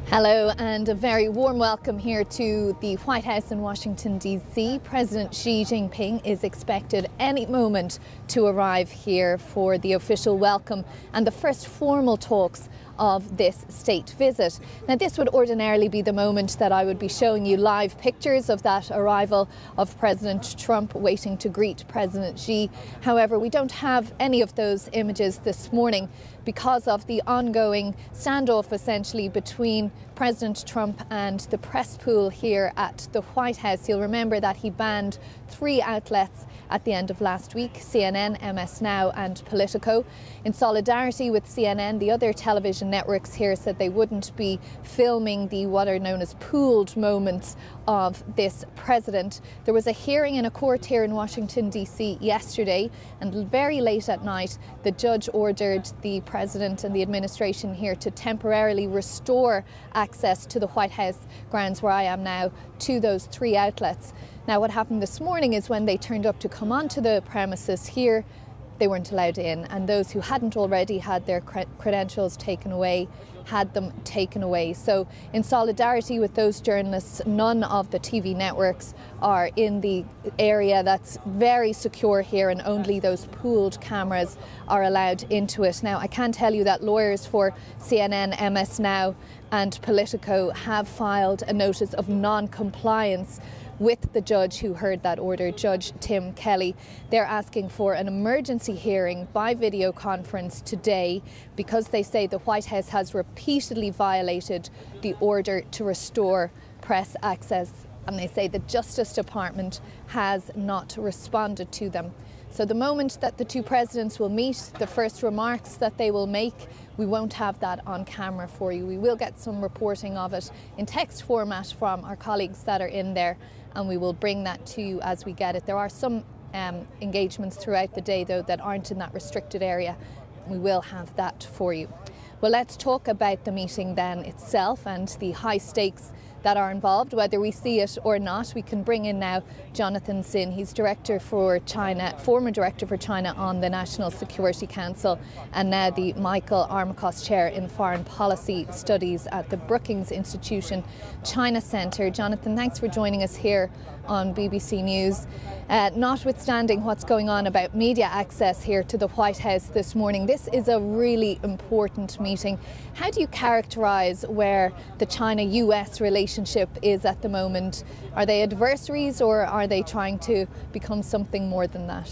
Hello and a very warm welcome here to the White House in Washington DC. President Xi Jinping is expected any moment to arrive here for the official welcome and the first formal talks of this state visit. Now, this would ordinarily be the moment that I would be showing you live pictures of that arrival of President Trump waiting to greet President Xi. However, we don't have any of those images this morning because of the ongoing standoff essentially between President Trump and the press pool here at the White House. You'll remember that he banned 3 outlets at the end of last week: CNN, MS Now and Politico. In solidarity with CNN, the other television networks here said they wouldn't be filming the what are known as pooled moments of this president. There was a hearing in a court here in Washington DC yesterday, and very late at night the judge ordered the president and the administration here to temporarily restore access to the White House grounds, where I am now, to those 3 outlets. Now, what happened this morning is when they turned up to come onto the premises here, they weren't allowed in, and those who hadn't already had their credentials taken away had them taken away. So in solidarity with those journalists, none of the TV networks are in the area that's very secure here, and only those pooled cameras are allowed into it. Now, I can tell you that lawyers for CNN, MS Now and Politico have filed a notice of non-compliance with the judge who heard that order, Judge Tim Kelly. They're asking for an emergency hearing by video conference today because they say the White House has repeatedly violated the order to restore press access, and they say the Justice Department has not responded to them. So the moment that the 2 presidents will meet, the first remarks that they will make, we won't have that on camera for you. We will get some reporting of it in text format from our colleagues that are in there, and we will bring that to you as we get it. There are some engagements throughout the day, though, that aren't in that restricted area. We will have that for you. Well, let's talk about the meeting then itself and the high stakes that are involved, whether we see it or not. We can bring in now Jonathan Zinn. He's Director for China, former Director for China on the National Security Council, and now the Michael Armacost Chair in Foreign Policy Studies at the Brookings Institution China Centre. Jonathan, thanks for joining us here on BBC News. Notwithstanding what's going on about media access here to the White House this morning, this is a really important meeting. How do you characterise where the China-US relationship is at the moment? Are they adversaries, or are they trying to become something more than that?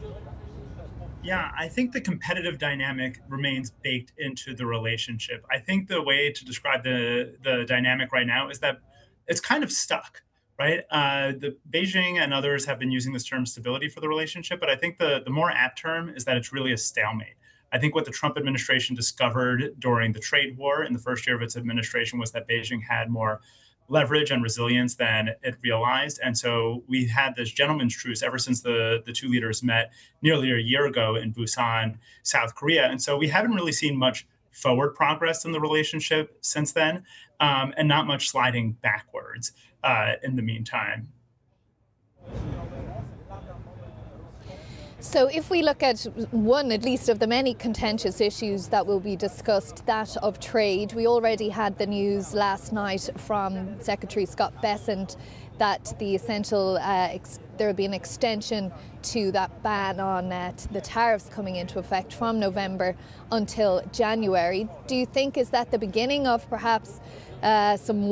Yeah, I think the competitive dynamic remains baked into the relationship. I think the way to describe the dynamic right now is that it's kind of stuck, right? The Beijing and others have been using this term stability for the relationship, but I think the more apt term is that it's really a stalemate. I think what the Trump administration discovered during the trade war in the first year of its administration was that Beijing had more leverage and resilience than it realized. And so we had this gentleman's truce ever since the 2 leaders met nearly a year ago in Busan, South Korea. And so we haven't really seen much forward progress in the relationship since then, and not much sliding backwards in the meantime. So if we look at one, at least, of the many contentious issues that will be discussed, that of trade, we already had the news last night from Secretary Scott Bessent that the essential there will be an extension to that ban on the tariffs coming into effect from November until January. Do you think is that the beginning of perhaps some